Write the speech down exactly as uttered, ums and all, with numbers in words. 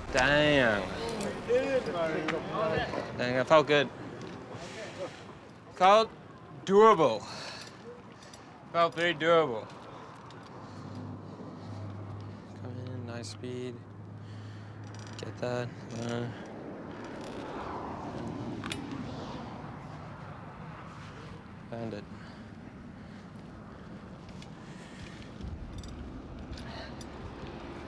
Dang. Dang, that felt good. Felt durable. Felt very durable. Come in, nice speed. Get that. Uh, Found it.